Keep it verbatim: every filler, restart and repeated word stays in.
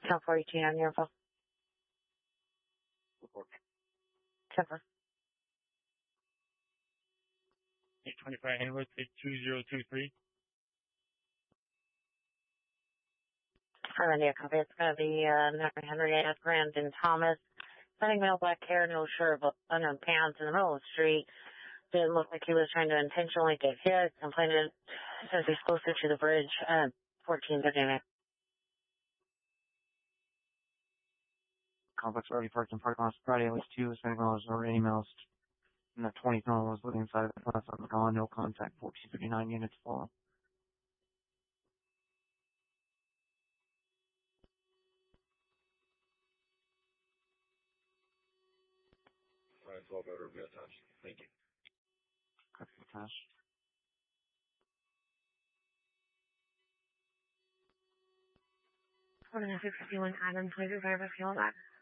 ten forty-two on your phone. Temper. eight twenty-five Henwood, two zero two three. I'm in your copy. It's going to be uh, number Henry S. Brandon Thomas. Sending male black hair, no shirt, but unknown pants in the middle of the street. Didn't look like he was trying to intentionally get hit. Complained since he's closer to the bridge at fourteen fifty-nine. Complex already parked in parking lot Friday at least two. Sending miles or emails. And the twentieth one was living inside of the class on the gone. No contact. fourteen fifty-nine units follow. Alright, twelve over, be attached. Thank you. Copy attached. one fifty-one Adams, please reserve a fuel back.